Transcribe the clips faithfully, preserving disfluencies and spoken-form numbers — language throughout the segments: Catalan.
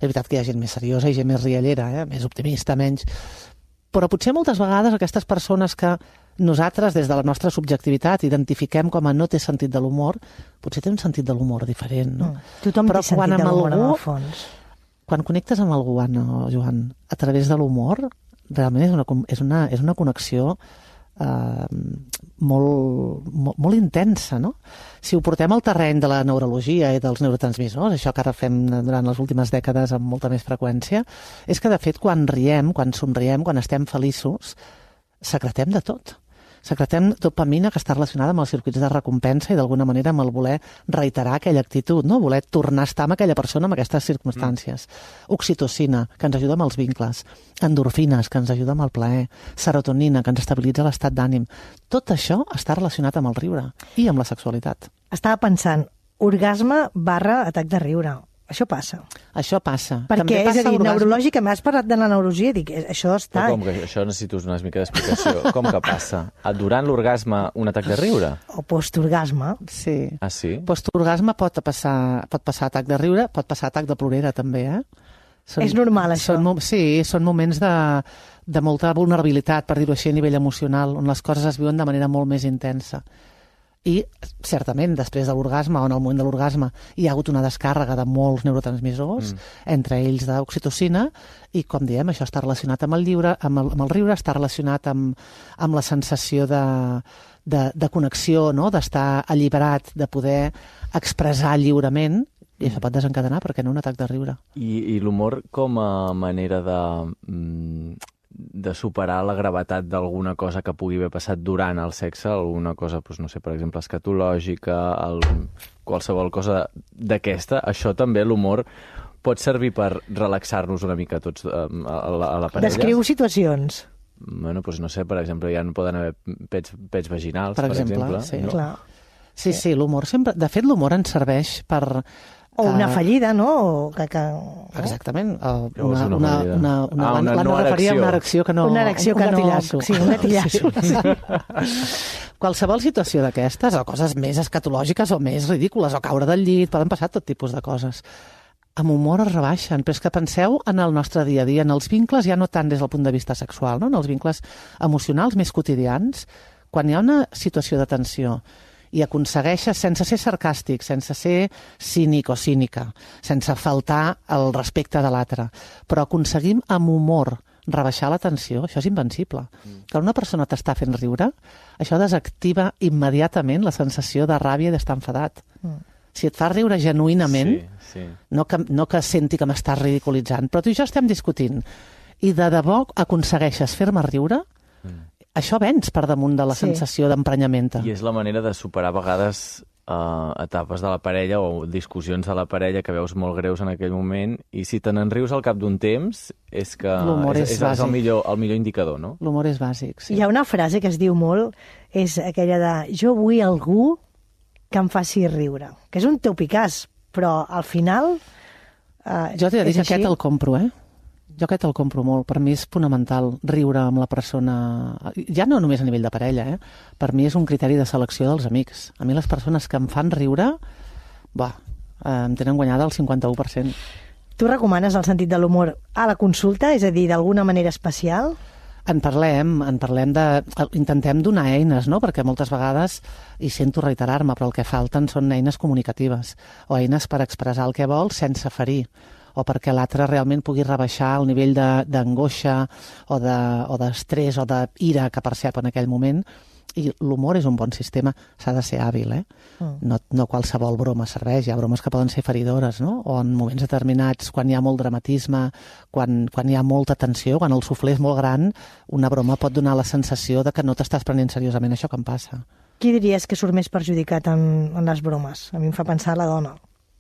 És veritat que hi ha gent més seriosa i gent més riallera, eh? Més optimista, menys... Però potser moltes vegades aquestes persones que nosaltres, des de la nostra subjectivitat, identifiquem com a no té sentit de l'humor, potser té un sentit de l'humor diferent, no? Mm. Tothom Però té sentit de l'humor, en el fons. Quan connectes amb algú, Anna o Joan, a través de l'humor, realment és una, és una, és una connexió eh, molt, molt, molt intensa, no? Si ho portem al terreny de la neurologia i dels neurotransmissors, això que ara fem durant les últimes dècades amb molta més freqüència, és que, de fet, quan riem, quan somriem, quan estem feliços, secretem de tot. Secretem dopamina que està relacionada amb els circuits de recompensa i d'alguna manera amb el voler reiterar aquella actitud, no? Voler tornar a estar amb aquella persona en aquestes circumstàncies. Mm. Oxitocina, que ens ajuda amb els vincles. Endorfines, que ens ajuda amb el plaer. Serotonina, que ens estabilitza l'estat d'ànim. Tot això està relacionat amb el riure i amb la sexualitat. Estava pensant, orgasme barra atac de riure. Això passa. Això passa. Perquè, També és passa a dir, l'orgasme... neurològica, m'has parlat de la neurologia i dic, això està... Però com que això necessito una mica d'explicació. Com que passa? Durant l'orgasme un atac de riure? O postorgasme. Sí. Ah, sí? Postorgasme pot passar, pot passar atac de riure, pot passar atac de plorera també, eh? Són, és normal, això. Són, sí, són moments de, de molta vulnerabilitat, per dir-ho així, a nivell emocional, on les coses es viuen de manera molt més intensa. I, certament, després de l'orgasme, o en el moment de l'orgasme, hi ha hagut una descàrrega de molts neurotransmissors, mm. entre ells d'oxitocina, i, com diem, això està relacionat amb el, lliure, amb el, amb el riure, està relacionat amb, amb la sensació de, de, de connexió, no? D'estar alliberat, de poder expressar lliurement, i això pot desencadenar, perquè no, un atac de riure. I, i l'humor com a manera de... Mm, de superar la gravetat d'alguna cosa que pugui haver passat durant el sexe, alguna cosa, doncs, no sé, per exemple, escatològica, el, qualsevol cosa d'aquesta, això també, l'humor, pot servir per relaxar-nos una mica tots a la, a la parella. Descriu situacions. Bueno, doncs no sé, per exemple, ja no poden haver pets, pets vaginals, per, per exemple. exemple. Sí, no? Clar. Sí, sí, sí, l'humor sempre... De fet, l'humor ens serveix per... O una fallida, no? O que, que... Exactament. Uh, una, una, una, una, una, ah, una l'Anna no referia a una erecció que no... Una erecció que un gatillasso. no... Sí, un gatillasso. Sí, sí. Qualsevol situació d'aquestes, o coses més escatològiques o més ridícules, o caure del llit, poden passar tot tipus de coses. Amb humor es rebaixen, però és que penseu en el nostre dia a dia, en els vincles, ja no tant des del punt de vista sexual, no? En els vincles emocionals més quotidians, quan hi ha una situació de tensió i aconsegueixes, sense ser sarcàstic, sense ser cínic o cínica, sense faltar el respecte de l'altre, però aconseguim amb humor rebaixar la tensió, això és invencible. Mm. Quan una persona t'està fent riure, això desactiva immediatament la sensació de ràbia i d'estar enfadat. Mm. Si et fa riure genuïnament, sí, sí. No, que, no que senti que m'estàs ridiculitzant, però tu i jo estem discutint, i de debò aconsegueixes fer-me riure, mm. això vens per damunt de la sí. sensació d'emprenyamenta. I és la manera de superar a vegades uh, etapes de la parella o discussions de la parella que veus molt greus en aquell moment, i si te n'enrius al cap d'un temps és que l'humor és, és, és el, millor, el millor indicador, no? L'humor és bàsic, sí. Hi ha una frase que es diu molt, és aquella de jo vull algú que em faci riure, que és un topicàs, però al final uh, jo t'he de dir que així? aquest el compro, eh? Jo aquest el compro molt. Per mi és fonamental riure amb la persona... Ja no només a nivell de parella, eh? Per mi és un criteri de selecció dels amics. A mi les persones que em fan riure, bah, em tenen guanyada el cinquanta-u per cent. Tu recomanes el sentit de l'humor a la consulta? És a dir, d'alguna manera especial? En parlem, en parlem de... Intentem donar eines, no? Perquè moltes vegades, i sento reiterar-me, però el que falten són eines comunicatives o eines per expressar el que vol sense ferir, o perquè l'altre realment pugui rebaixar el nivell d'angoixa o d'estrès o d'ira que percep en aquell moment. I l'humor és un bon sistema, s'ha de ser hàbil, eh? Mm. No, no qualsevol broma serveix, hi ha bromes que poden ser feridores, no? O en moments determinats, quan hi ha molt dramatisme, quan, quan hi ha molta tensió, quan el suflé és molt gran, una broma pot donar la sensació de que no t'estàs prenent seriosament això que em passa. Qui diries que surt més perjudicat en, en les bromes? A mi em fa pensar la dona.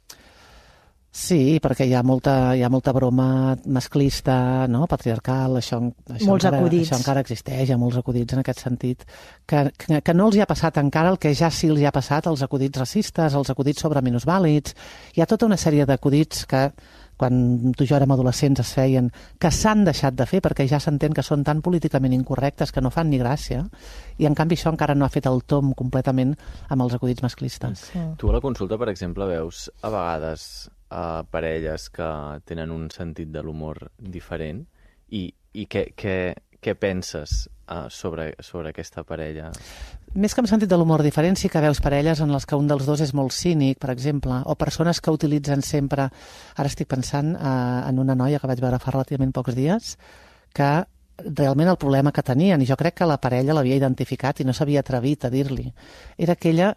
Sí, perquè hi ha molta, hi ha molta broma masclista, no? Patriarcal, això, això, molts encara, acudits. això encara existeix, hi ha molts acudits en aquest sentit, que, que, que no els hi ha passat encara el que ja sí els hi ha passat, els acudits racistes, els acudits sobre minusvàlids. Hi ha tota una sèrie d'acudits que, quan tu i jo érem adolescents, es feien, que s'han deixat de fer perquè ja s'entén que són tan políticament incorrectes que no fan ni gràcia, i en canvi això encara no ha fet el tom completament amb els acudits masclistes. Sí. Tu a la consulta, per exemple, veus a vegades uh, parelles que tenen un sentit de l'humor diferent i, i què, què, què penses uh, sobre, sobre aquesta parella? Més que amb sentit de l'humor diferent, sí que veus parelles en les que un dels dos és molt cínic, per exemple, o persones que utilitzen sempre... Ara estic pensant uh, en una noia que vaig veure fa relativament pocs dies, que realment el problema que tenien, i jo crec que la parella l'havia identificat i no s'havia atrevit a dir-li, era que ella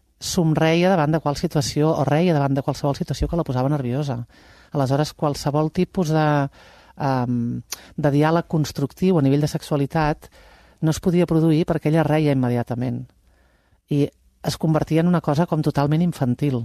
somreia davant de qualsevol situació o reia davant de qualsevol situació que la posava nerviosa. Aleshores, qualsevol tipus de, um, de diàleg constructiu a nivell de sexualitat no es podia produir perquè ella reia immediatament. I es convertia en una cosa com totalment infantil,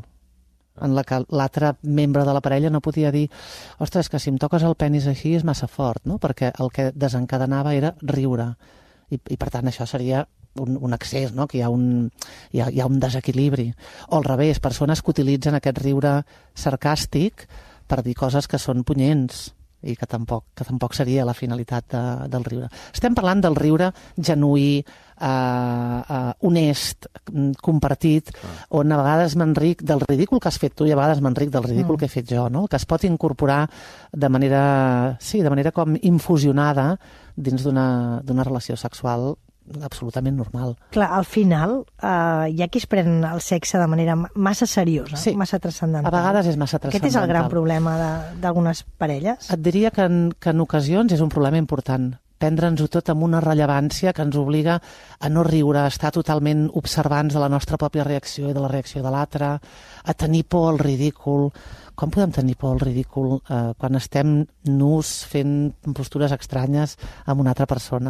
en la que l'altre membre de la parella no podia dir ostres, que si em toques el penis així és massa fort, no? Perquè el que desencadenava era riure. I, i per tant això seria un, un excés, no? Que hi ha un, hi ha, hi ha un desequilibri. O al revés, persones que utilitzen aquest riure sarcàstic per dir coses que són punyents i que tampoc, que tampoc seria la finalitat de, del riure. Estem parlant del riure genuí, eh, eh, honest, compartit, ah. on a vegades m'enric del ridícul que has fet tu i a vegades m'enric del ridícul mm. que he fet jo, no? Que es pot incorporar de manera, sí, de manera com infusionada dins d'una d'una relació sexual absolutament normal. Clar, al final eh, hi ha qui es pren el sexe de manera massa seriosa, sí. massa transcendental. A vegades és massa transcendental. Aquest és el gran problema d'algunes parelles? Et diria que en, que en ocasions és un problema important. Prendre'ns-ho tot amb una rellevància que ens obliga a no riure, a estar totalment observants de la nostra pròpia reacció i de la reacció de l'altre, a tenir por al ridícul. Com podem tenir por al ridícul eh, quan estem nus fent postures estranyes amb una altra persona?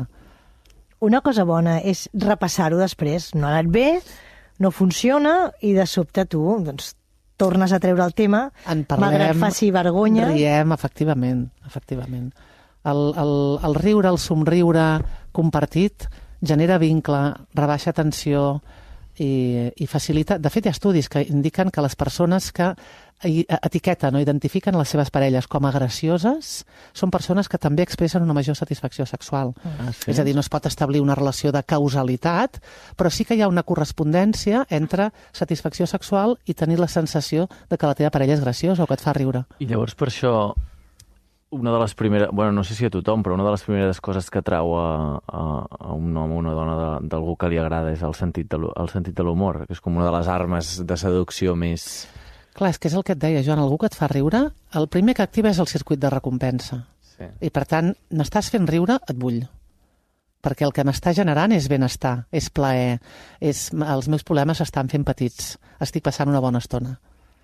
Una cosa bona és repassar-ho després. No ha anat bé, no funciona, i de sobte tu doncs, tornes a treure el tema, en parlem, malgrat faci vergonya. Riem, efectivament, efectivament. El, el, el riure, el somriure compartit genera vincle, rebaixa tensió i, i facilita... De fet, hi ha estudis que indiquen que les persones que etiqueten o identifiquen les seves parelles com a gracioses són persones que també expressen una major satisfacció sexual. Ah, sí? És a dir, no es pot establir una relació de causalitat, però sí que hi ha una correspondència entre satisfacció sexual i tenir la sensació de que la teva parella és graciosa o que et fa riure. I llavors per això una de les primeres, bueno, no sé si a tothom, però una de les primeres coses que trau a, a, a un home o una dona d'algú que li agrada és el sentit de l'humor, que és com una de les armes de seducció més... Clar, és que és el que et deia, Joan, algú que et fa riure, el primer que activa és el circuit de recompensa. Sí. I, per tant, m'estàs fent riure, et vull. Perquè el que m'està generant és benestar, és plaer, és, els meus problemes s'estan fent petits, estic passant una bona estona.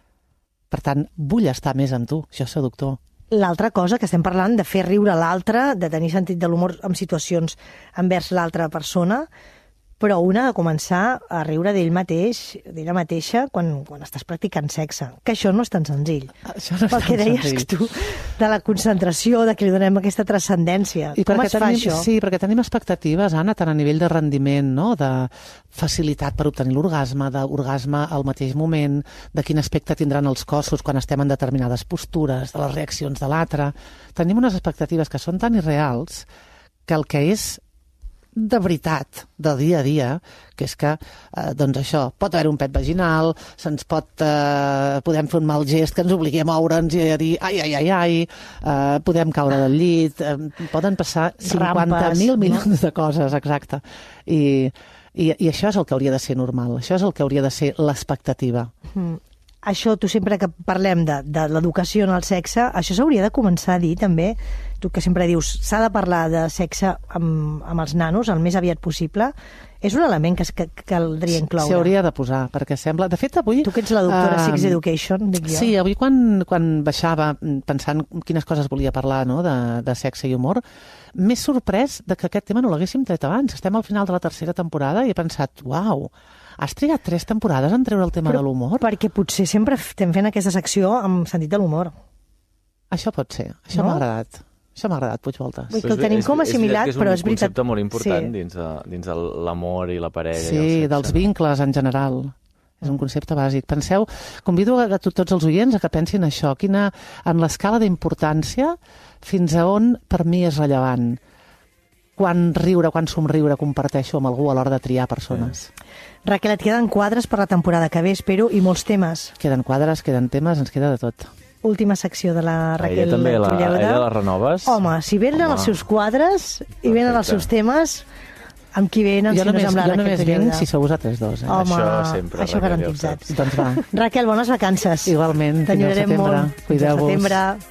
Per tant, vull estar més amb tu, això és seductor. L'altra cosa que estem parlant de fer riure l'altre, de tenir sentit de l'humor en situacions envers l'altra persona, però una de començar a riure d'ell mateix, d'ella mateixa, quan, quan estàs practicant sexe. Que això no és tan senzill. Això no és Pel que tan deies senzill. tu, de la concentració, de que li donem aquesta transcendència. I Com es fa tenim, això? Sí, perquè tenim expectatives, Anna, tant a nivell de rendiment, no? De facilitat per obtenir l'orgasme, d'orgasme al mateix moment, de quin aspecte tindran els cossos quan estem en determinades postures, de les reaccions de l'altre. Tenim unes expectatives que són tan irreals que el que és de veritat, del dia a dia, que és que, eh, doncs això, pot haver un pet vaginal, se'ns pot, eh, podem fer un mal gest que ens obligui a moure'ns i a dir ai, ai, ai, ai, eh, podem caure del llit, eh, poden passar cinquanta mil milions no? de coses, exacte. I, i, I això és el que hauria de ser normal, això és el que hauria de ser l'expectativa. Mm. Això, tu sempre que parlem de, de l'educació en el sexe, això s'hauria de començar a dir també, tu que sempre dius s'ha de parlar de sexe amb, amb els nanos el més aviat possible, és un element que, que, que caldria incloure. S'hi hauria de posar, perquè sembla... De fet, avui... Tu que ets la doctora uh, Sex Education, dic jo. Sí, avui quan, quan baixava pensant quines coses volia parlar, no?, de, de sexe i humor, m'he sorprès de que aquest tema no l'haguéssim tret abans. Estem al final de la tercera temporada i he pensat, uau, has trigat tres temporades en treure el tema Però de l'humor? Perquè potser sempre estem fent aquesta secció amb sentit de l'humor. Això pot ser, això No? m'ha agradat. Això m'ha agradat, Puigvoltes. Vull que el tenim com assimilat, és, és però és veritat. És un concepte molt important Sí. dins, de, dins de l'amor i la parella. Sí, i el sexe, dels no? vincles en general. És un concepte bàsic. Penseu, convido a, a tots els oients a que pensin això, quina, en l'escala d'importància, fins a on per mi és rellevant. quan riure, quan somriure comparteixo amb algú a l'hora de triar persones. Raquel, et queden quadres per la temporada que ve, espero, i molts temes. Queden quadres, queden temes, ens queda de tot. Última secció de la Raquel Ella també, la, Tulleuda. ella la renoves? Home, si venen Home. els seus quadres i venen els seus temes, amb qui venen, Jo si no només, és amb la jo Raquel només Tulleuda. vinc si sou vosaltres dos. Eh? Home, Això sempre, això Raquel, ja ho garantitzat. saps. Doncs va, Raquel, bones vacances. igualment, fins al T'enyorarem setembre. molt. Fins al Cuideu-vos. setembre.